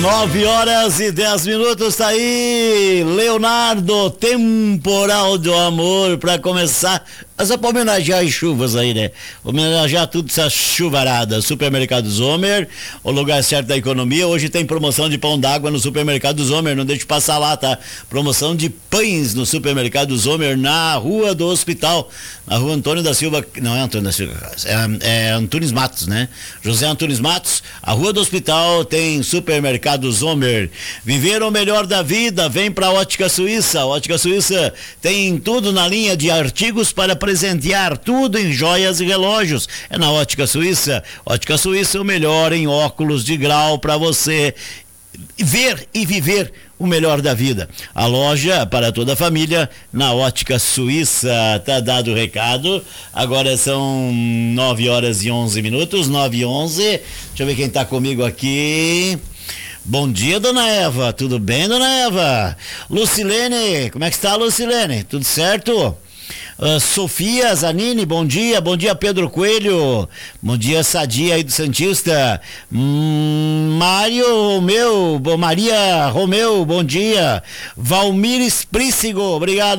9h10, tá aí, Leonardo, Temporal do Amor, pra começar, só pra homenagear as chuvas aí, né? Homenagear tudo essa chuvarada. Supermercado Zomer, o lugar certo da economia. Hoje tem promoção de pão d'água no Supermercado Zomer, não deixe de passar lá, tá? Promoção de pães no Supermercado Zomer, na Rua do Hospital, na Rua Antônio da Silva, não é Antônio da Silva, é Antunes Matos, né? José Antunes Matos, a Rua do Hospital tem Supermercado Zomer. Viver o melhor da vida, vem pra Ótica Suíça. A Ótica Suíça tem tudo na linha de artigos para presentear, tudo em joias e relógios. É na Ótica Suíça. Ótica Suíça, o melhor em óculos de grau para você ver e viver o melhor da vida. A loja para toda a família na Ótica Suíça. Tá dado o recado. Agora são 9h11, 9h11. Deixa eu ver quem tá comigo aqui. Bom dia, dona Eva. Tudo bem, dona Eva? Lucilene, como é que está, Lucilene? Tudo certo? Sofia Zanini, bom dia Pedro Coelho, bom dia Sadia aí do Santista, Maria Romeu, bom dia, Valmir Esprícigo, obrigado.